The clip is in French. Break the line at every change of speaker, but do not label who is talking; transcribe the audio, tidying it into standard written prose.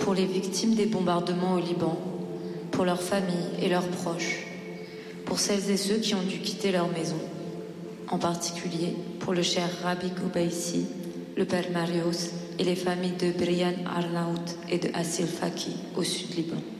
pour les victimes des bombardements au Liban, pour leurs familles et leurs proches, pour celles et ceux qui ont dû quitter leur maison, en particulier pour le cher Rabbi Goubaïsi, le père Marios et les familles de Brian Arnaout et de Assil Faki au sud Liban.